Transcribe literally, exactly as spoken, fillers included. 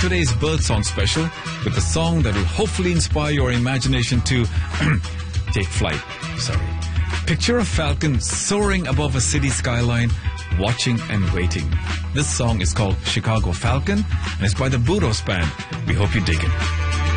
today's Bird Song special with a song that will hopefully inspire your imagination to take flight. Sorry. Picture a falcon soaring above a city skyline, watching and waiting. This song is called Chicago Falcon and it's by the Budos Band. We hope you dig it.